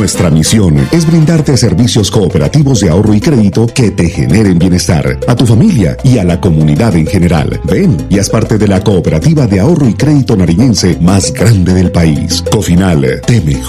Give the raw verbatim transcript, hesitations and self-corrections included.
Nuestra misión es brindarte servicios cooperativos de ahorro y crédito que te generen bienestar, a tu familia y a la comunidad en general. Ven y haz parte de la cooperativa de ahorro y crédito nariñense más grande del país. Cofinal, te mejora.